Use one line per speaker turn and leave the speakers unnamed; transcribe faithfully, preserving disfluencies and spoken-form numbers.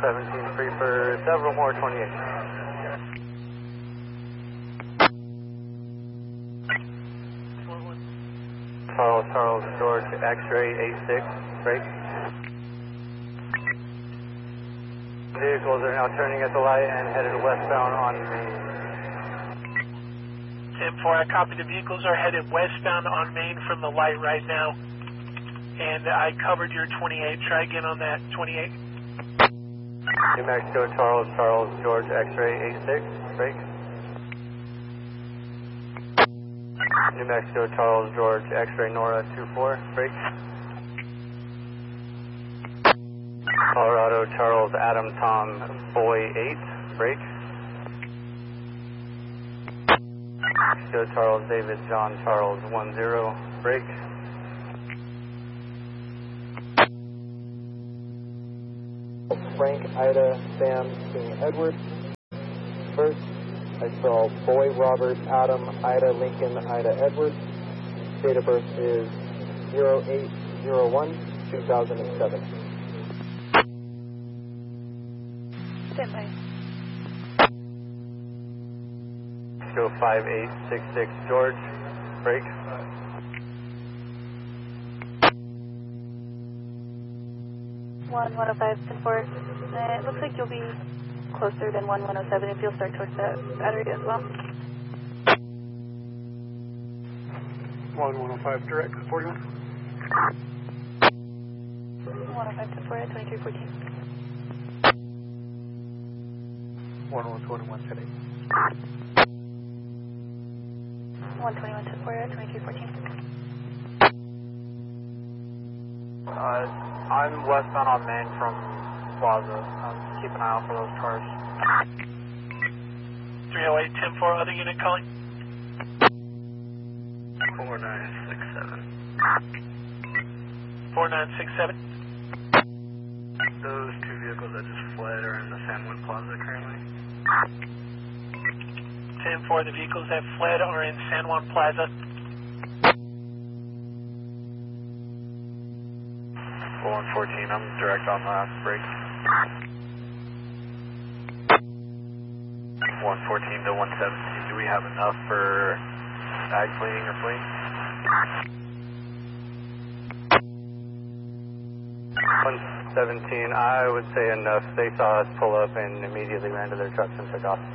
seventeen, free for several more twenty-eight. Charles, Charles, George, X-ray, eight six, break. Vehicles are now turning at the light and headed westbound on Main.
ten four, I copy. The vehicles are headed westbound on Main from the light right now. And I covered your twenty-eight. Try again on that twenty-eight.
New Mexico, Charles, Charles, George, X-ray, eight six, break. New Mexico, Charles, George, X-ray, Nora, two four, break. Colorado, Charles, Adam, Tom, Boy, eight, break. Mexico, Charles, David, John, Charles, one zero, break. Frank, Ida, Sam, King, Edward. First, I saw Boy, Robert, Adam, Ida, Lincoln, Ida, Edward. Date of birth is zero eight zero one two thousand seven.
Stand by.
Go five eight six six, George, break.
one one oh five, ten four. Uh, it looks like you'll be closer than one one oh seven if you'll start towards that battery as well.
one one oh five, direct, forty-one.
one oh five, ten four, twenty-three fourteen.
one one twenty-one, ten eight.
one twenty-one, ten four, twenty-three fourteen.
Uh, I'm westbound on Main from Plaza. Um, keep an eye out for those cars.
three oh eight, ten four, other unit calling.
four nine six seven.
four nine six seven.
Those two vehicles that just fled are in the San Juan Plaza currently.
ten four, the vehicles that fled are in San Juan Plaza.
one fourteen, I'm direct on last break. one fourteen to one seventeen, do we have enough for ag fleeing or fleeing? one seventeen, I would say enough. They saw us pull up and immediately ran to their trucks and took off.